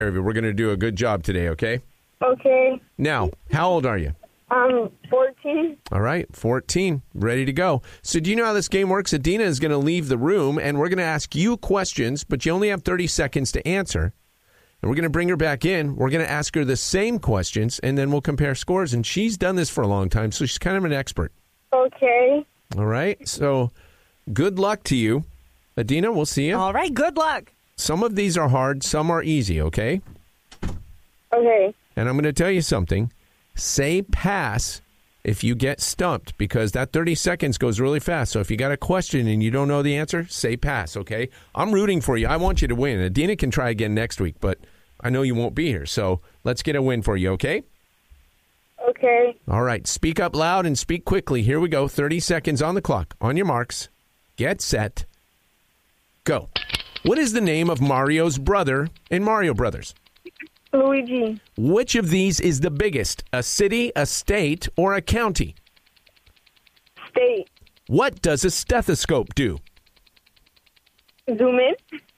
We're going to do a good job today, okay? Okay. Now, how old are you? 14. All right, 14, ready to go. So do you know how this game works? Adina is going to leave the room, and we're going to ask you questions, but you only have 30 seconds to answer. And we're going to bring her back in. We're going to ask her the same questions, and then we'll compare scores. And she's done this for a long time, so she's kind of an expert. Okay. All right, so good luck to you. Adina, we'll see you. All right, good luck. Some of these are hard, some are easy, okay? Okay. And I'm going to tell you something. Say pass if you get stumped, because that 30 seconds goes really fast. So if you got a question and you don't know the answer, say pass, okay? I'm rooting for you. I want you to win. Adina can try again next week, but I know you won't be here. So let's get a win for you, okay? Okay. All right. Speak up loud and speak quickly. Here we go. 30 seconds on the clock. On your marks. Get set. Go. What is the name of Mario's brother in Mario Brothers? Luigi. Which of these is the biggest? A city, a state, or a county? State. What does a stethoscope do? Zoom in.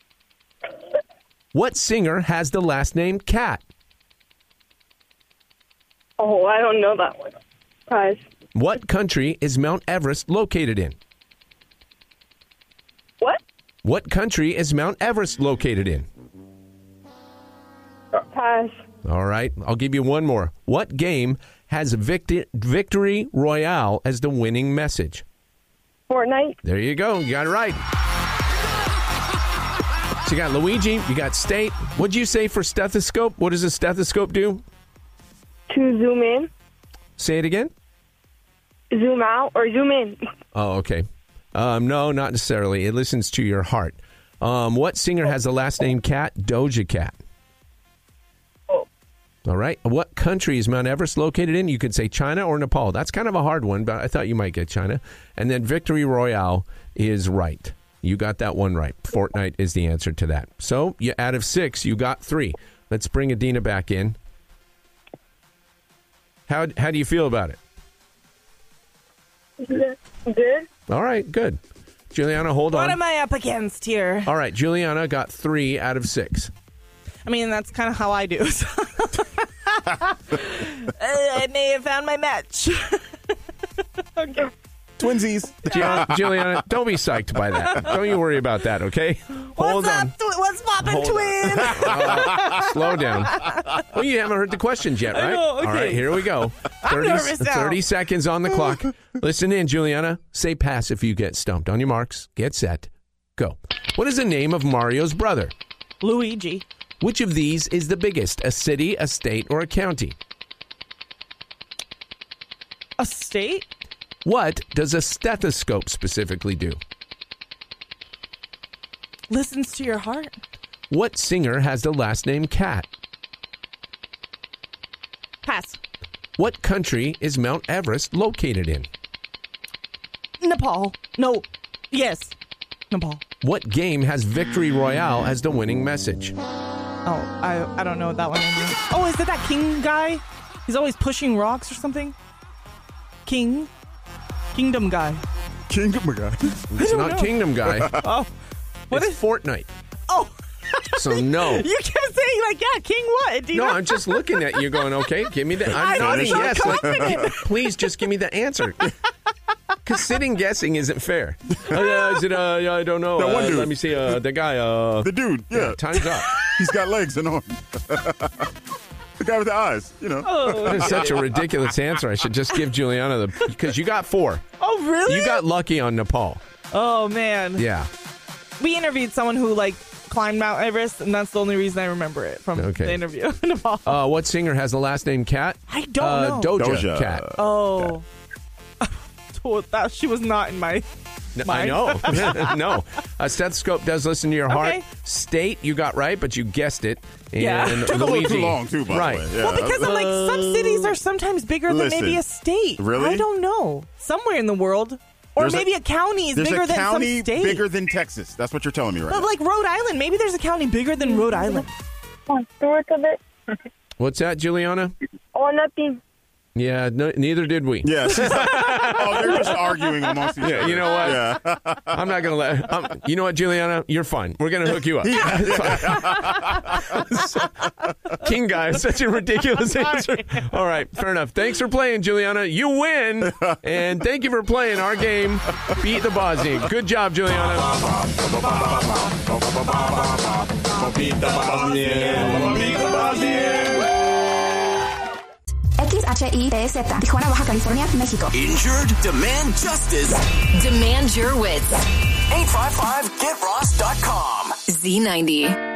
What singer has the last name Cat? Oh, I don't know that one. Pass. What country is Mount Everest located in? What? What country is Mount Everest located in? Pass. All right, I'll give you one more. What game has Victory Royale as the winning message? Fortnite. There you go. You got it right. So you got Luigi, you got state. What'd you say for stethoscope? What does a stethoscope do? To zoom in, Say it again. zoom out, or zoom in. Oh, okay. No, not necessarily. It listens to your heart. What singer has the last name Cat? Doja Cat. Oh. All right. What country is Mount Everest located in? You could say China or Nepal. That's kind of a hard one, but I thought you might get China. And then Victory Royale is right. You got that one right. Fortnite is the answer to that. So you out of 6, you got 3. Let's bring Adina back in. How do you feel about it? Good. All right, good. Juliana, hold on. What am I up against here? All right, Juliana got 3 out of 6. I mean, that's kind of how I do. So. I may have found my match. Okay. Twinsies. Juliana, don't be psyched by that. Don't you worry about that, okay? Hold What's on. up? What's poppin', twin? Slow down. Well, you haven't heard the questions yet, right? know, okay. All right, here we go. I'm nervous now. 30 seconds on the clock. Listen in, Juliana. Say pass if you get stumped. On your marks, get set, go. What is the name of Mario's brother? Luigi. Which of these is the biggest? A city, a state, or a county? A state? What does a stethoscope specifically do? Listens to your heart. What singer has the last name Cat? Pass. What country is Mount Everest located in? Nepal. No. Yes. Nepal. What game has Victory Royale as the winning message? Oh, I don't know what that one is. Oh, is it that king guy? He's always pushing rocks or something? Kingdom guy. Kingdom guy. It's not Kingdom Guy. Oh. What It's is Fortnite. Oh. So no. You kept saying like, yeah, king what? No, I'm just looking at you going, okay, give me the... I'm I nodding was so yes. confident. Please just give me the answer. Because sitting guessing isn't fair. Is it, yeah, I don't know. That one dude. Let me see, the guy. The dude, yeah. Time's up. He's got legs and arms. The guy with the eyes, you know. Oh. That is such a ridiculous answer. I should just give Juliana because you got 4. Oh, really? You got lucky on Nepal. Oh, man. Yeah. We interviewed someone who, like, climbed Mount Everest, and that's the only reason I remember it from the interview. Nepal. What singer has the last name Cat? I don't know. Doja Cat. Oh. She was not in my I mind. know. No. A stethoscope does listen to your heart. Okay. State, you got right, but you guessed it. Yeah. And Took a little Luigi. too long, too, by Right. the way. Yeah. Well, because I'm like, some cities are sometimes bigger than Listen. maybe a state. Really? I don't know. Somewhere in the world. Or There's maybe a county is There's bigger a than some county state. bigger than Texas. That's what you're telling me right But now. like Rhode Island, maybe there's a county bigger than Rhode Island. North of it. What's that, Juliana? Oh, nothing. Yeah, no, neither did we. Yeah, she's like, oh, they're just arguing amongst each other. You know what? Yeah. I'm not going to let... you know what, Juliana? You're fine. We're going to hook you up. King guy is such a ridiculous answer. All right, fair enough. Thanks for playing, Juliana. You win. And thank you for playing our game, Beat the Bosnian. Good job, Juliana. Beat the Bosnian. Beat the Bosnian. XHITZ, Tijuana, Baja California, México. Injured? Demand justice. Demand your wits. 855GetRoss.com. Z90.